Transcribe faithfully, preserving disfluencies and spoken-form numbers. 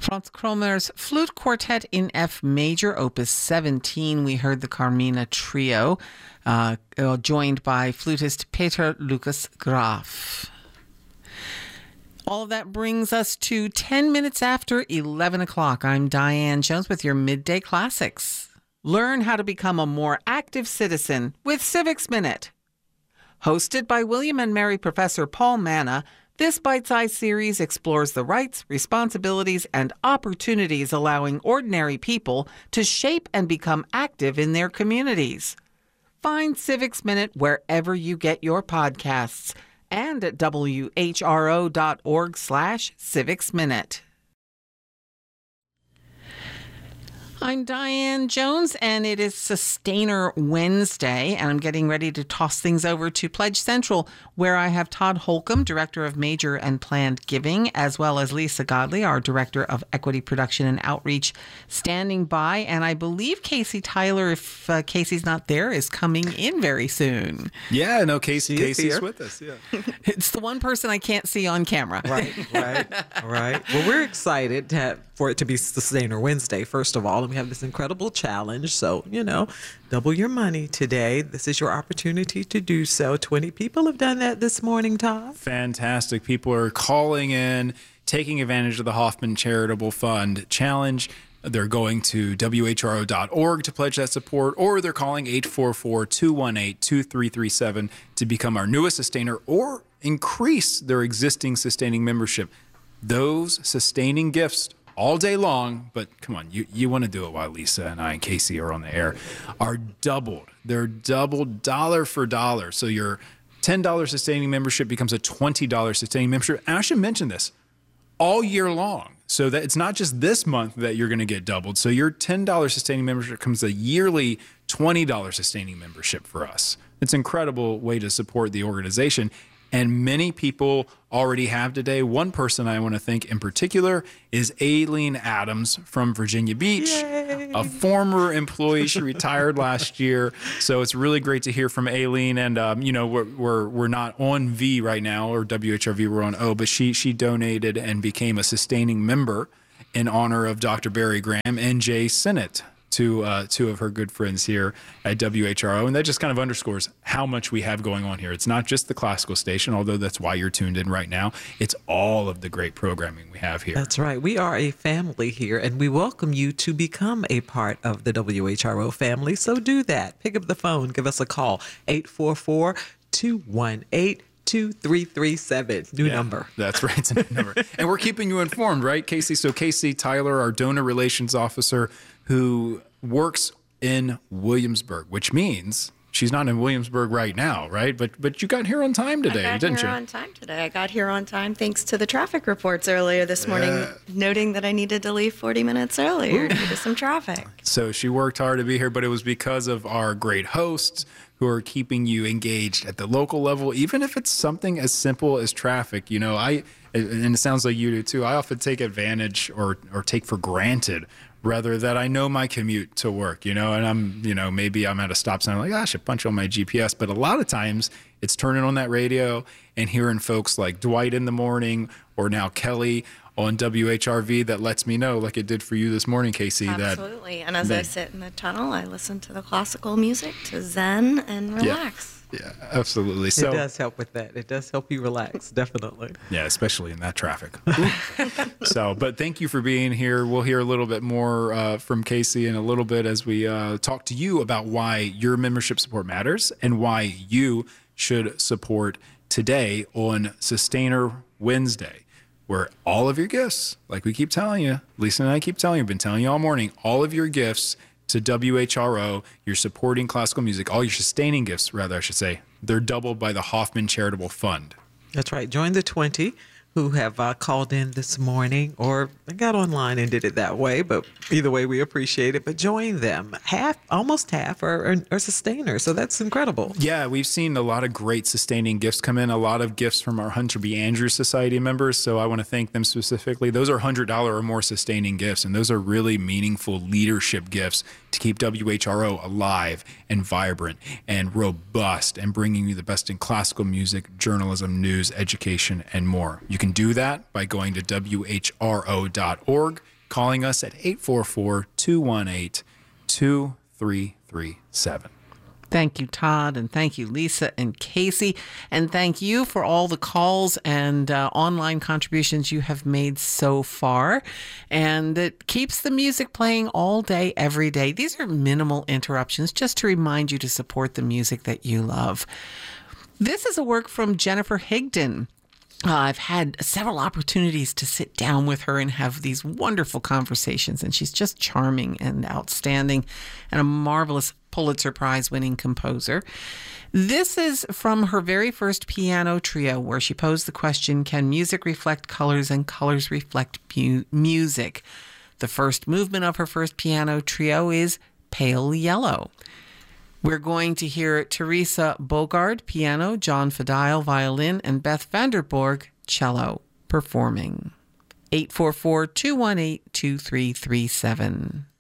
Franz Kromer's Flute Quartet in F Major, Opus seventeen. We heard the Carmina Trio, uh, joined by flutist Peter Lucas Graf. All of that brings us to ten minutes after eleven o'clock. I'm Diane Jones with your Midday Classics. Learn how to become a more active citizen with Civics Minute. Hosted by William and Mary Professor Paul Manna, this bite-sized series explores the rights, responsibilities, and opportunities allowing ordinary people to shape and become active in their communities. Find Civics Minute wherever you get your podcasts and at W H R O dot org slash Civics Minute. I'm Diane Jones, and it is Sustainer Wednesday, and I'm getting ready to toss things over to Pledge Central, where I have Todd Holcomb, Director of Major and Planned Giving, as well as Lisa Godley, our Director of Equity Production and Outreach, standing by. And I believe Casey Tyler, if uh, Casey's not there, is coming in very soon. Yeah, no, Casey, Casey's with us. Yeah, it's the one person I can't see on camera. Right, right, right. Well, we're excited to have, for it to be Sustainer Wednesday, first of all. We have this incredible challenge. So, you know, double your money today. This is your opportunity to do so. twenty people have done that this morning, Todd. Fantastic. People are calling in, taking advantage of the Hoffman Charitable Fund Challenge. They're going to W H R O dot org to pledge that support, or they're calling eight four four, two one eight, two three three seven to become our newest sustainer or increase their existing sustaining membership. Those sustaining gifts all day long, but come on, you, you want to do it while Lisa and I and Casey are on the air, are doubled. They're doubled dollar for dollar. So your ten dollars sustaining membership becomes a twenty dollars sustaining membership. And I should mention this, all year long. So that it's not just this month that you're going to get doubled. So your ten dollars sustaining membership becomes a yearly twenty dollars sustaining membership for us. It's an incredible way to support the organization. And many people already have today. One person I want to thank in particular is Aileen Adams from Virginia Beach, Yay. a former employee. She retired last year. So it's really great to hear from Aileen. And, um, you know, we're, we're, we're not on V right now, or W H R V, we're on O, but she, she donated and became a sustaining member in honor of Doctor Barry Graham and Jay Sinnott, two uh, two of her good friends here at W H R O. And that just kind of underscores how much we have going on here. It's not just the classical station, although that's why you're tuned in right now. It's all of the great programming we have here. That's right. We are a family here, and we welcome you to become a part of the W H R O family. So do that. Pick up the phone. Give us a call. eight four four, two one eight, two three three seven. New yeah, number. That's right. It's a new number. And we're keeping you informed, right, Casey? So Casey Tyler, our donor relations officer, who works in Williamsburg, which means she's not in Williamsburg right now, right? But but you got here on time today, I got didn't here you? on time today. I got here on time thanks to the traffic reports earlier this morning, Yeah. noting that I needed to leave forty minutes earlier due to some traffic. So she worked hard to be here, but it was because of our great hosts who are keeping you engaged at the local level, even if it's something as simple as traffic. You know, I, and it sounds like you do too, I often take advantage or, or take for granted rather that I know my commute to work, you know, and I'm, you know, maybe I'm at a stop sign, I'm like, oh, I should punch on my G P S. But a lot of times it's turning on that radio and hearing folks like Dwight in the morning or now Kelly on W H R V that lets me know, like it did for you this morning, Casey. Absolutely. That, and as that, I sit in the tunnel, I listen to the classical music to zen and relax. Yeah. Yeah, absolutely. So it does help with that. It does help you relax, definitely. Yeah, especially in that traffic. So, but thank you for being here. We'll hear a little bit more uh, from Casey in a little bit as we uh, talk to you about why your membership support matters and why you should support today on Sustainer Wednesday, where all of your gifts, like we keep telling you, Lisa and I keep telling you, been telling you all morning, all of your gifts to W H R O, you're supporting classical music, all your sustaining gifts, rather, I should say, they're doubled by the Hoffman Charitable Fund. That's right. Join the twenty who have uh, called in this morning or got online and did it that way. But either way, we appreciate it. But join them. Half, almost half are, are, are sustainers. So that's incredible. Yeah, we've seen a lot of great sustaining gifts come in, a lot of gifts from our Hunter B. Andrews Society members. So I want to thank them specifically. Those are one hundred dollars or more sustaining gifts. And those are really meaningful leadership gifts to keep W H R O alive and vibrant and robust and bringing you the best in classical music, journalism, news, education, and more. You can do that by going to W H R O dot org. calling us at eight four four, two one eight, two three three seven. Thank you, Todd, and thank you, Lisa and Casey, and thank you for all the calls and uh, online contributions you have made so far. And it keeps the music playing all day, every day. These are minimal interruptions just to remind you to support the music that you love. This is a work from Jennifer Higdon. Uh, I've had several opportunities to sit down with her and have these wonderful conversations, and she's just charming and outstanding and a marvelous Pulitzer Prize winning composer. This is from her very first piano trio, where she posed the question, can music reflect colors and colors reflect mu- music? The first movement of her first piano trio is Pale Yellow. We're going to hear Teresa Bogard, piano, John Fadile, violin, and Beth Vanderborg, cello, performing. eight four four, two one eight, two three three seven.